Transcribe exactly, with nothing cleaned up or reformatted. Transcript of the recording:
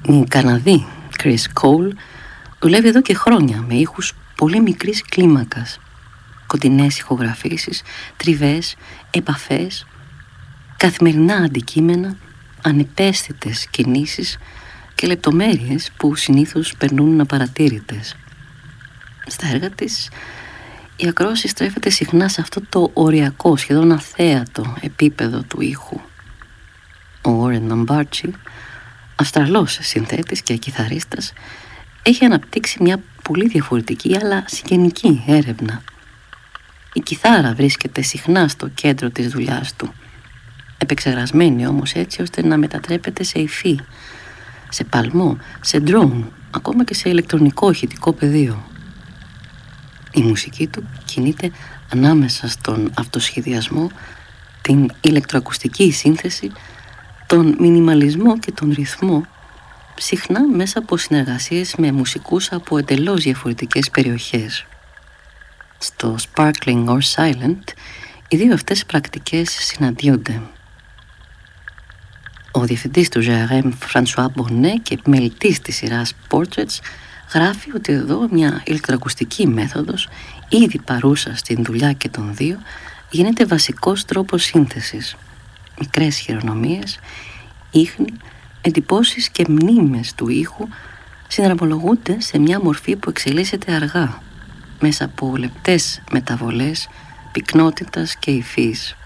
Η Καναδή Chris Cole δουλεύει εδώ και χρόνια με ήχους πολύ μικρής κλίμακας. Κοντινές ηχογραφήσεις, τριβές, επαφές, καθημερινά αντικείμενα, ανυπαίσθητες κινήσεις και λεπτομέρειες που συνήθως περνούν απαρατήρητες. Στα έργα της η ακρόαση στρέφεται συχνά σε αυτό το οριακό, σχεδόν αθέατο επίπεδο του ήχου. Ο Warren Nambarchi, Αυστραλός συνθέτης και κιθαρίστας, έχει αναπτύξει μια πολύ διαφορετική αλλά συγγενική έρευνα. Η κιθάρα βρίσκεται συχνά στο κέντρο της δουλειάς του, επεξεργασμένη όμως έτσι ώστε να μετατρέπεται σε υφή, σε παλμό, σε drone, ακόμα και σε ηλεκτρονικό ηχητικό πεδίο. Η μουσική του κινείται ανάμεσα στον αυτοσχεδιασμό, την ηλεκτροακουστική σύνθεση, τον μινιμαλισμό και τον ρυθμό, συχνά μέσα από συνεργασίες με μουσικούς από εντελώς διαφορετικές περιοχές. Στο Sparkling or Silent, οι δύο αυτές πρακτικές συναντιούνται. Ο διευθυντής του τζέι αρ εμ, François Bonnet, και επιμελητής της σειράς Portraits, γράφει ότι εδώ μια ηλεκτροακουστική μέθοδος, ήδη παρούσα στην δουλειά και των δύο, γίνεται βασικός τρόπος σύνθεσης. Μικρές χειρονομίες, ίχνη, εντυπώσεις και μνήμες του ήχου συναρμολογούνται σε μια μορφή που εξελίσσεται αργά, μέσα από λεπτές μεταβολές πυκνότητας και υφής.